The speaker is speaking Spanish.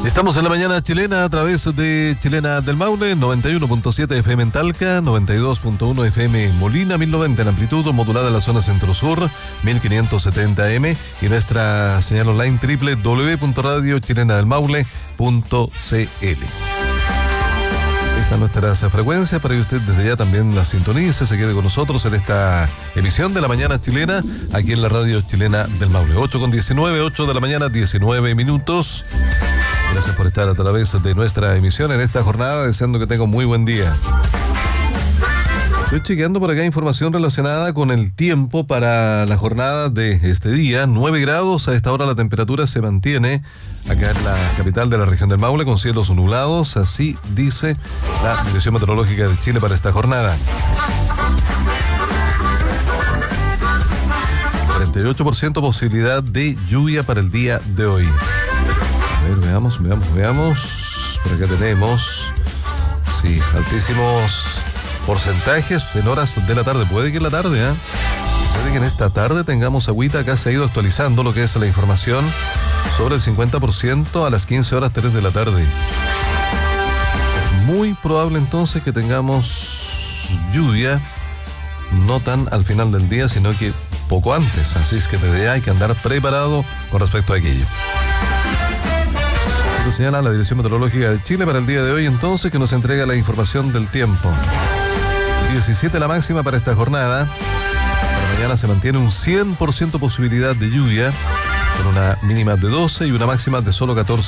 Estamos en la mañana chilena a través de Chilena del Maule, 91.7 FM en Talca, 92.1 FM en Molina, 1090 en amplitud modulada en la zona centro-sur, 1570 AM y nuestra señal online www.radiochilenadelmaule.cl. Esta es nuestra frecuencia para que usted desde ya también la sintonice, se quede con nosotros en esta emisión de la mañana chilena aquí en la radio chilena del Maule. 8:19, 8 de la mañana, 19 minutos. Gracias por estar a través de nuestra emisión en esta jornada, deseando que tenga un muy buen día. Estoy chequeando por acá información relacionada con el tiempo para la jornada de este día. 9 grados, a esta hora la temperatura se mantiene acá en la capital de la región del Maule con cielos nublados, así dice la Dirección Meteorológica de Chile para esta jornada. 38% posibilidad de lluvia para el día de hoy. A ver, veamos. Por acá tenemos, sí, altísimos porcentajes en horas de la tarde. Puede que en la tarde, puede que en esta tarde tengamos agüita. Acá se ha ido actualizando lo que es la información sobre el 50% a las 15 horas 3 de la tarde. Es muy probable entonces que tengamos lluvia, no tan al final del día, sino que poco antes. Así es que desde ya hay que andar preparado con respecto a aquello. Lo señala la Dirección Meteorológica de Chile para el día de hoy, entonces, que nos entrega la información del tiempo. 17 la máxima para esta jornada. Para mañana se mantiene un 100% posibilidad de lluvia, con una mínima de 12 y una máxima de solo 14